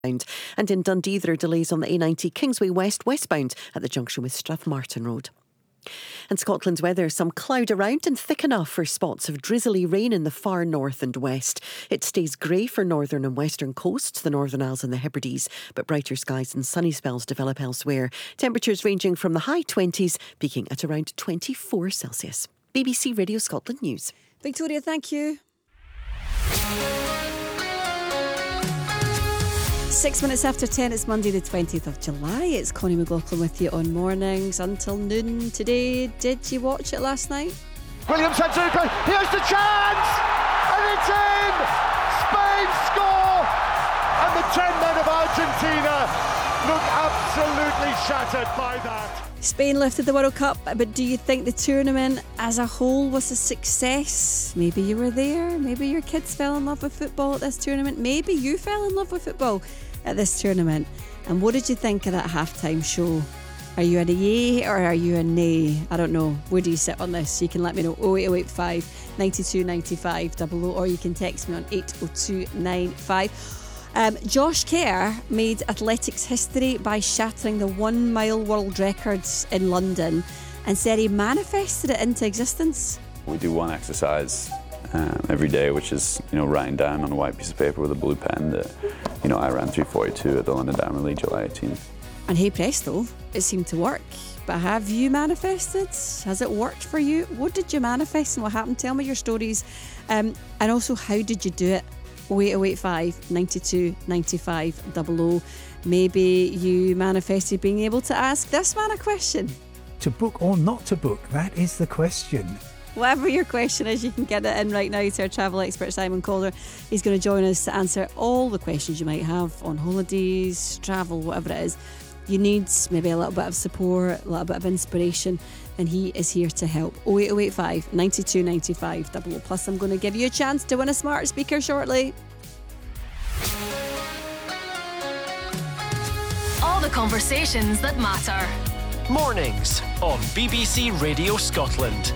And in Dundee, there are delays on the A90 Kingsway West westbound at the junction with Strathmartin Road. And Scotland's weather, some cloud around and thick enough for spots of drizzly rain in the far north and west. It stays grey for northern and western coasts, the Northern Isles and the Hebrides, but brighter skies and sunny spells develop elsewhere. Temperatures ranging from the high 20s, peaking at around 24 Celsius. BBC Radio Scotland News. Victoria, thank you. 6 minutes after 10, it's Monday the 20th of July. It's Connie McLaughlin with you on mornings until noon today. Did you watch it last night? Williams heads open, here's the chance! And it's in! Spain score! And the 10 men of Argentina look absolutely shattered by that. Spain lifted the World Cup, but do you think the tournament as a whole was a success? Maybe you were there, maybe your kids fell in love with football at this tournament, maybe you fell in love with football at this tournament. And what did you think of that halftime show? Are you a yay or are you a nay? I don't know. Where do you sit on this? You can let me know 08085 92 95 00, or you can text me on 80295. Josh Kerr made athletics history by shattering the 1 mile world records in London and said he manifested it into existence. We do one exercise every day, which is, writing down on a white piece of paper with a blue pen that, I ran 3:42 at the London Diamond League July 18th. And hey presto, it seemed to work. But have you manifested? Has it worked for you? What did you manifest and what happened? Tell me your stories. And also, how did you do it? 08085 92 95 00. Maybe you manifested being able to ask this man a question. To book or not to book, that is the question. Whatever your question is, you can get it in right now to our travel expert Simon Calder. He's going to join us to answer all the questions you might have on holidays, travel, whatever it is. You need maybe a little bit of support, a little bit of inspiration, and he is here to help. 08085 92 95 00. Plus, I'm going to give you a chance to win a smart speaker shortly. All the conversations that matter. Mornings on BBC Radio Scotland.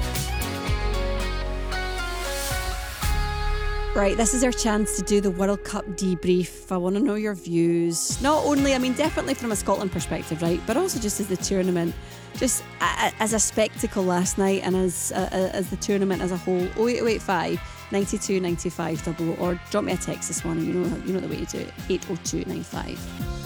Right, this is our chance to do the World Cup debrief. I want to know your views. Not only, definitely from a Scotland perspective, right, but also just as the tournament, just as a spectacle last night and as the tournament as a whole. 08085 92 95 00, or drop me a text this morning. You know the way to do it. 80295.